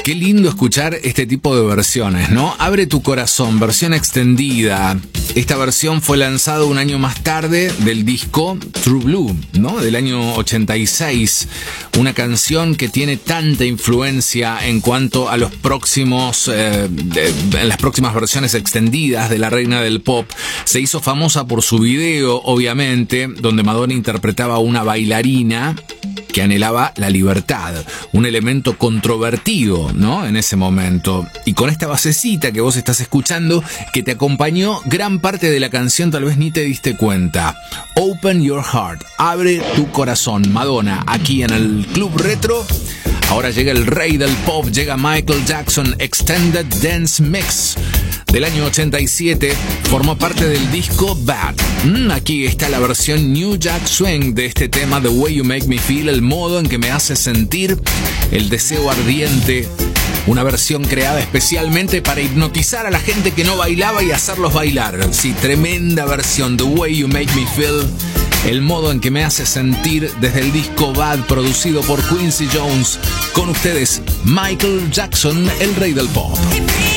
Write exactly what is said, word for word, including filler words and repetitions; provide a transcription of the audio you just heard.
Qué lindo escuchar este tipo de versiones, ¿no? Abre tu corazón, versión extendida. Esta versión fue lanzada un año más tarde del disco True Blue, ¿no? Del año ochenta y seis. Una canción que tiene tanta influencia en cuanto a los próximos, eh, de, en las próximas versiones extendidas de la reina del pop. Se hizo famosa por su video, obviamente, donde Madonna interpretaba a una bailarina que anhelaba la libertad, un elemento controvertido, ¿no? En ese momento. Y con esta basecita que vos estás escuchando, que te acompañó gran parte de la canción, tal vez ni te diste cuenta. Open Your Heart, abre tu corazón. Madonna, aquí en el Club Retro. Ahora llega el rey del pop, llega Michael Jackson, Extended Dance Mix. Del año ochenta y siete, formó parte del disco Bad. Mm, aquí está la versión New Jack Swing de este tema, The Way You Make Me Feel, el modo en que me hace sentir, el deseo ardiente. Una versión creada especialmente para hipnotizar a la gente que no bailaba y hacerlos bailar. Sí, tremenda versión, The Way You Make Me Feel, el modo en que me hace sentir, desde el disco Bad, producido por Quincy Jones. Con ustedes, Michael Jackson, el rey del pop.